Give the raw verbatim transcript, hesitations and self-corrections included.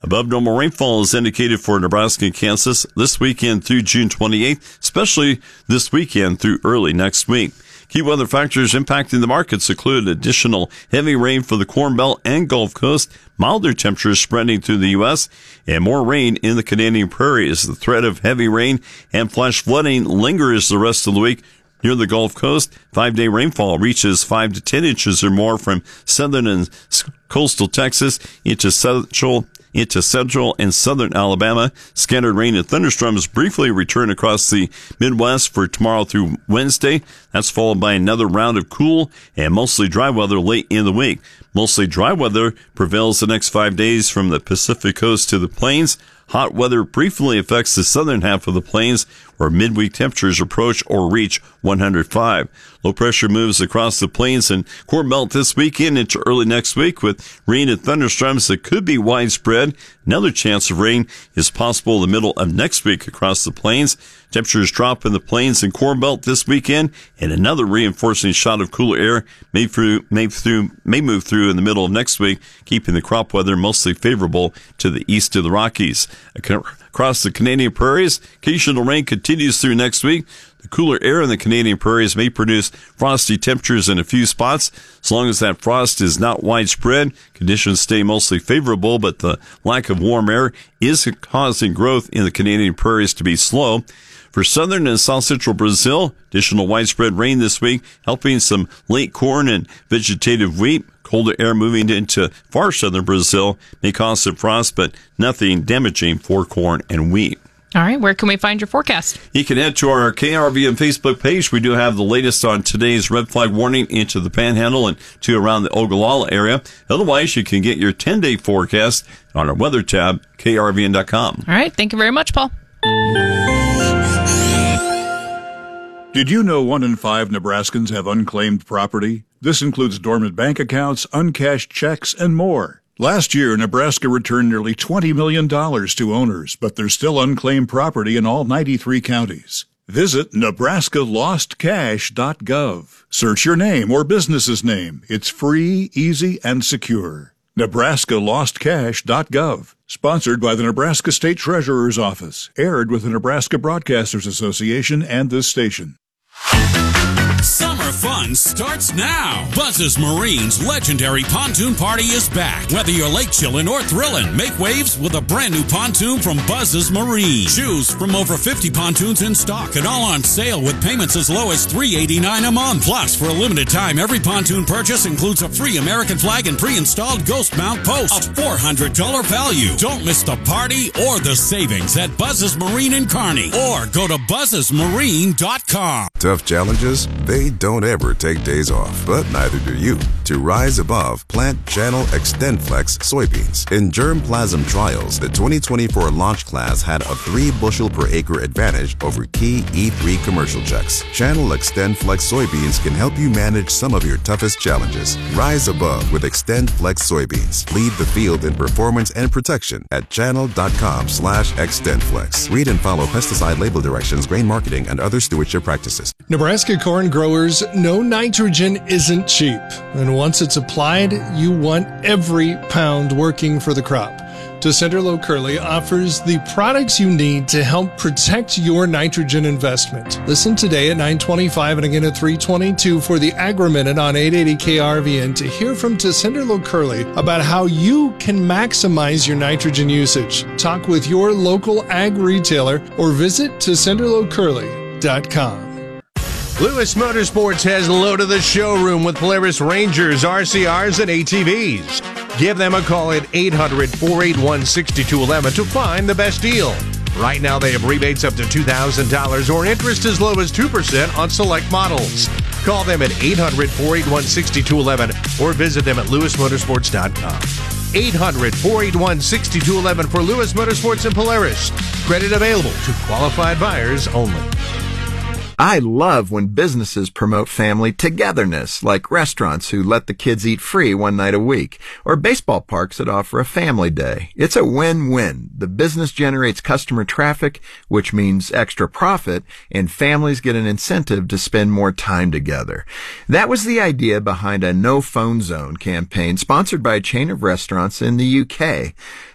Above normal rainfall is indicated for Nebraska and Kansas this weekend through June twenty-eighth, especially this weekend through early next week. Key weather factors impacting the markets include additional heavy rain for the Corn Belt and Gulf Coast, milder temperatures spreading through the U S, and more rain in the Canadian prairies. The threat of heavy rain and flash flooding lingers the rest of the week. Near the Gulf Coast, five-day rainfall reaches five to ten inches or more from southern and coastal Texas into central into central and southern Alabama. Scattered rain and thunderstorms briefly return across the Midwest for tomorrow through Wednesday. That's followed by another round of cool and mostly dry weather late in the week. Mostly dry weather prevails the next five days from the Pacific coast to the plains. Hot weather briefly affects the southern half of the plains, where midweek temperatures approach or reach one hundred five. Low pressure moves across the plains and Corn Belt this weekend into early next week with rain and thunderstorms that could be widespread. Another chance of rain is possible in the middle of next week across the plains. Temperatures drop in the plains and Corn Belt this weekend, and another reinforcing shot of cooler air may, through, may, through, may move through in the middle of next week, keeping the crop weather mostly favorable to the east of the Rockies. Across the Canadian prairies, occasional rain continues through next week. The cooler air in the Canadian prairies may produce frosty temperatures in a few spots. As long as that frost is not widespread, conditions stay mostly favorable, but the lack of warm air is causing growth in the Canadian prairies to be slow. For southern and south central Brazil, additional widespread rain this week, helping some late corn and vegetative wheat. Colder air moving into far southern Brazil may cause some frost, but nothing damaging for corn and wheat. All right, where can we find your forecast? You can head to our K R V N Facebook page. We do have the latest on today's red flag warning into the Panhandle and to around the Ogallala area. Otherwise, you can get your ten-day forecast on our weather tab, K R V N dot com. All right, thank you very much, Paul. Did you know one in five Nebraskans have unclaimed property? This includes dormant bank accounts, uncashed checks, and more. Last year, Nebraska returned nearly twenty million dollars to owners, but there's still unclaimed property in all ninety-three counties. Visit Nebraska Lost Cash dot gov. Search your name or business's name. It's free, easy, and secure. Nebraska Lost Cash dot gov. Sponsored by the Nebraska State Treasurer's Office. Aired with the Nebraska Broadcasters Association and this station. Summer fun starts now. Buzz's Marine's legendary pontoon party is back. Whether you're lake chillin' or thrillin', make waves with a brand new pontoon from Buzz's Marine. Choose from over fifty pontoons in stock and all on sale with payments as low as three dollars and eighty-nine cents a month. Plus, for a limited time, every pontoon purchase includes a free American flag and pre-installed ghost mount post. A four hundred dollars value. Don't miss the party or the savings at Buzz's Marine in Kearney or go to buzzes marine dot com. Tough challenges? They don't ever take days off, but neither do you. To rise above, plant Channel XtendFlex soybeans. In germplasm trials, the twenty twenty-four launch class had a three bushel per acre advantage over key E three commercial checks. Channel XtendFlex soybeans can help you manage some of your toughest challenges. Rise above with XtendFlex soybeans. Lead the field in performance and protection at channel.com slash XtendFlex. Read and follow pesticide label directions, grain marketing, and other stewardship practices. Nebraska corn growers know nitrogen isn't cheap, and once it's applied, you want every pound working for the crop. Tessenderlo Curley offers the products you need to help protect your nitrogen investment. Listen today at nine twenty-five and again at three twenty-two for the Agri-Minute on eight eighty K R V N to hear from Tessenderlo Curley about how you can maximize your nitrogen usage. Talk with your local ag retailer or visit tessenderlo curley dot com. Lewis Motorsports has loaded the showroom with Polaris Rangers, R C Rs, and A T Vs. Give them a call at eight hundred, four eight one, six two one one to find the best deal. Right now, they have rebates up to two thousand dollars or interest as low as two percent on select models. Call them at eight hundred, four eight one, six two one one or visit them at lewis motorsports dot com. eight hundred, four eight one, six two one one for Lewis Motorsports and Polaris. Credit available to qualified buyers only. I love when businesses promote family togetherness, like restaurants who let the kids eat free one night a week, or baseball parks that offer a family day. It's a win-win. The business generates customer traffic, which means extra profit, and families get an incentive to spend more time together. That was the idea behind a No Phone Zone campaign sponsored by a chain of restaurants in the U K.